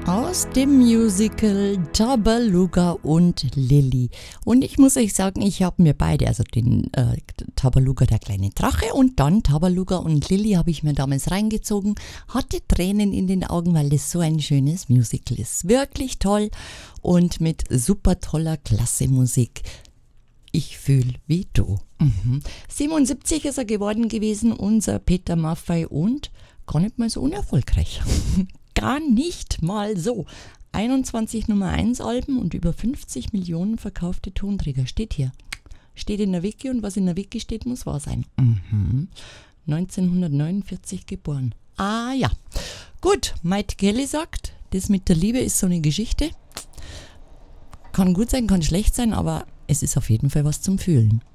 aus dem Musical Tabaluga und Lilli. Und ich muss euch sagen, ich habe mir beide, also den Tabaluga, der kleine Drache, und dann Tabaluga und Lilli habe ich mir damals reingezogen, hatte Tränen in den Augen, weil das so ein schönes Musical ist. Wirklich toll und mit super toller klasse Musik. Ich fühle wie du. 77 ist er geworden gewesen, unser Peter Maffay, und gar nicht mal so unerfolgreich. Gar nicht mal so. 21 Nummer 1 Alben und über 50 Millionen verkaufte Tonträger. Steht hier. Steht in der Wiki, und was in der Wiki steht, muss wahr sein. 1949 geboren. Ah ja. Gut, Mike Kelly sagt, das mit der Liebe ist so eine Geschichte. Kann gut sein, kann schlecht sein, aber es ist auf jeden Fall was zum Fühlen.